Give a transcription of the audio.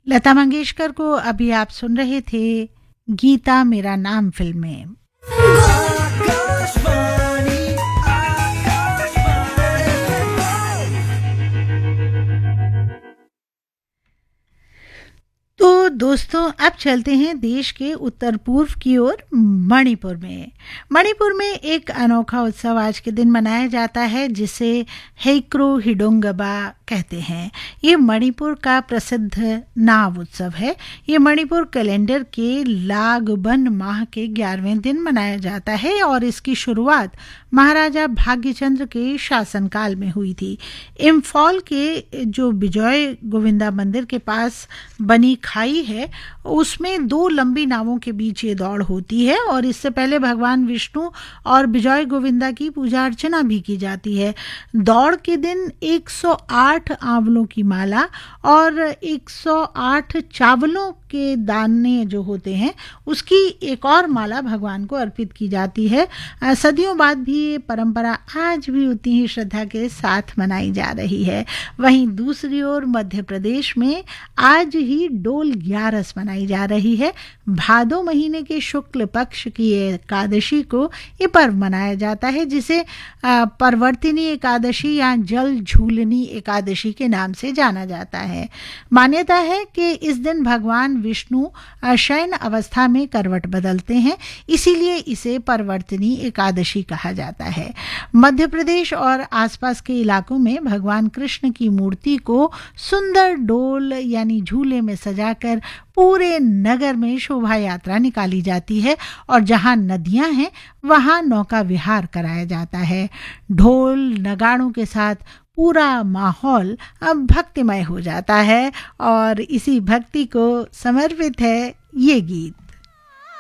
लता मंगेशकर को अभी आप सुन रहे थे गीता मेरा नाम फिल्म में। तो दोस्तों अब चलते हैं देश के उत्तर पूर्व की ओर मणिपुर में। मणिपुर में एक अनोखा उत्सव आज के दिन मनाया जाता है जिसे हेक्रो हिडोंगबा कहते हैं। ये मणिपुर का प्रसिद्ध नाव उत्सव है। ये मणिपुर कैलेंडर के लागबन माह के 11वें दिन मनाया जाता है और इसकी शुरुआत महाराजा भाग्यचंद्र के शासनकाल में हुई थी। इम्फॉल के जो विजय गोविंदा मंदिर के पास बनी खाई है उसमें 2 लंबी नावों के बीच ये दौड़ होती है और इससे पहले भगवान विष्णु और विजय गोविंदा की पूजा अर्चना भी की जाती है। दौड़ के दिन 108 आंवलों की माला और 108 चावलों के दाने जो होते हैं उसकी एक और माला भगवान को अर्पित की जाती है। सदियों बाद भी ये परंपरा आज भी उतनी ही श्रद्धा के साथ मनाई जा रही है। वहीं दूसरी ओर मध्य प्रदेश में आज ही डोल ग्यारस मनाई जा रही है। भादो महीने के शुक्ल पक्ष की एकादशी को ये पर्व मनाया जाता है जिसे परवर्तिनी एकादशी या जल झूलनी एकादशी के नाम से जाना जाता है। मान्यता है कि इस दिन भगवान विष्णु शयन अवस्था में करवट बदलते हैं, इसीलिए इसे परवर्तिनी एकादशी कहा जाता है। मध्य प्रदेश और आसपास के इलाकों में भगवान कृष्ण की मूर्ति को सुंदर डोल यानी झूले में सजाकर पूरे नगर में शोभा यात्रा निकाली जाती है और जहां नदियां हैं वहां नौका विहार कराया जाता है। ढोल नगाड़ों के साथ पूरा माहौल अब भक्तिमय हो जाता है और इसी भक्ति को समर्पित है ये गीत।